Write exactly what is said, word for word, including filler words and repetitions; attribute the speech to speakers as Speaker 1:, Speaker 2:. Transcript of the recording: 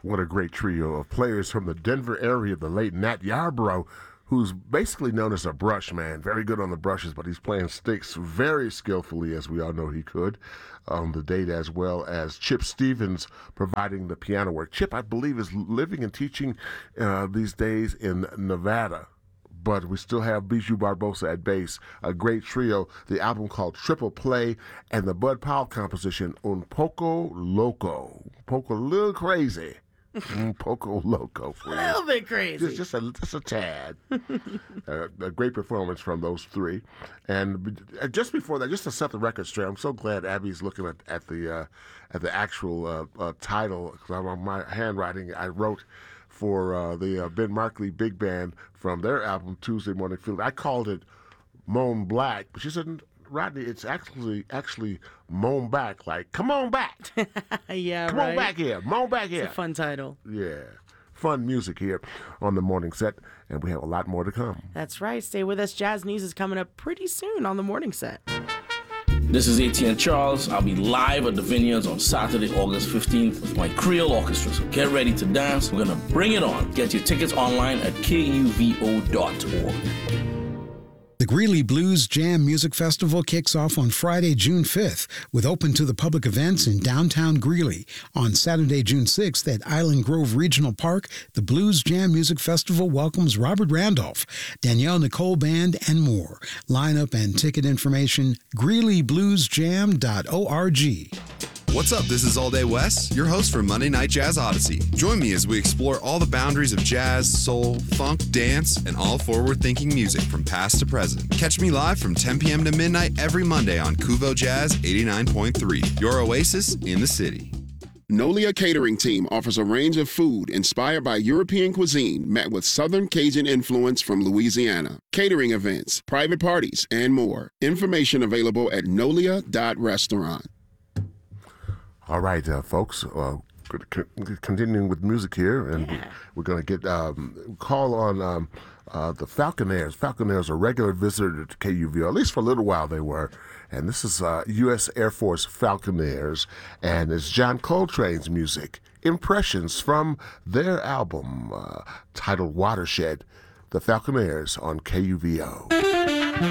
Speaker 1: What a great trio of players from the Denver area, the late Nat Yarborough, who's basically known as a brush man. Very good on the brushes, but he's playing sticks very skillfully, as we all know he could, on the date, as well as Chip Stevens providing the piano work. Chip, I believe, is living and teaching uh, these days in Nevada. But we still have Bijou Barbosa at bass, a great trio, the album called Triple Play, and the Bud Powell composition, Un Poco Loco. Poco a little crazy. Un Poco Loco.
Speaker 2: A little bit crazy.
Speaker 1: Just, just, a, just a tad. uh, a great performance from those three. And just before that, just to set the record straight, I'm so glad Abby's looking at, at the uh, at the actual uh, uh, title, because on my handwriting, I wrote for uh, the uh, Ben Markley Big Band from their album Tuesday Morning Field. I called it Moan Black, but she said, Rodney, it's actually actually Moan Back, like, come on back.
Speaker 2: yeah,
Speaker 1: Come
Speaker 2: right?
Speaker 1: on back here. Moan back here.
Speaker 2: It's a fun title.
Speaker 1: Yeah. Fun music here on the morning set, and we have a lot more to come.
Speaker 2: That's right. Stay with us. Jazz News is coming up pretty soon on the morning set.
Speaker 3: This is A T N Charles. I'll be live at the Vineyards on Saturday, August fifteenth with my Creole Orchestra. So get ready to dance. We're going to bring it on. Get your tickets online at K U V O dot org.
Speaker 4: The Greeley Blues Jam Music Festival kicks off on Friday, June fifth, with open-to-the-public events in downtown Greeley. On Saturday, June sixth, at Island Grove Regional Park, the Blues Jam Music Festival welcomes Robert Randolph, Danielle Nicole Band, and more. Lineup and ticket information, greeley blues jam dot org.
Speaker 5: What's up? This is All Day Wes, your host for Monday Night Jazz Odyssey. Join me as we explore all the boundaries of jazz, soul, funk, dance, and all forward-thinking music from past to present. Catch me live from ten p.m. to midnight every Monday on Kuvo Jazz eighty-nine point three, your oasis in the city.
Speaker 6: Nolia Catering Team offers a range of food inspired by European cuisine met with Southern Cajun influence from Louisiana. Catering events, private parties, and more. Information available at nolia dot restaurant.
Speaker 1: All right, uh, folks, uh, continuing with music here, and
Speaker 2: Yeah.
Speaker 1: we're going to get um, call on um, uh, the Falconaires. Falconaires are a regular visitor to K U V O, at least for a little while they were. And this is uh, U S Air Force Falconaires, and it's John Coltrane's music, impressions from their album uh, titled Watershed, The Falconaires on K U V O.